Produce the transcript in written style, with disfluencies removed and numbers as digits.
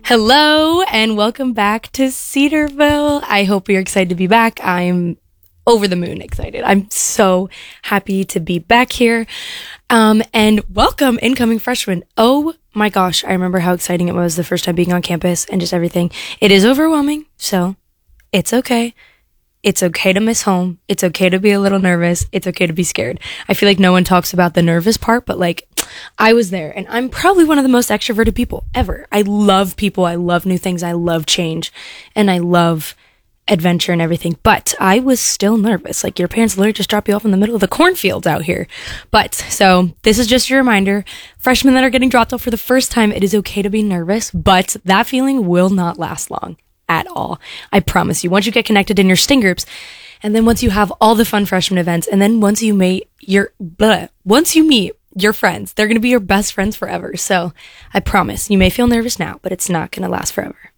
Hello and welcome back to Cedarville. I hope you're excited to be back. I'm over the moon excited. I'm so happy to be back here. And welcome incoming freshmen. Oh my gosh, I remember how exciting it was the first time being on campus and just everything. It is overwhelming, so it's okay. It's okay to miss home. It's okay to be a little nervous. It's okay to be scared. I feel like no one talks about the nervous part, but like I was there and I'm probably one of the most extroverted people ever. I love people. I love new things. I love change and I love adventure and everything, but I was still nervous. Like your parents literally just drop you off in the middle of the cornfields out here. But so this is just your reminder, freshmen that are getting dropped off for the first time, it is okay to be nervous, but that feeling will not last long at all. I promise you. Once you get connected in your STING groups, and then once you have all the fun freshman events, and then once you meet your friends, they're going to be your best friends forever. So I promise you may feel nervous now, but it's not going to last forever.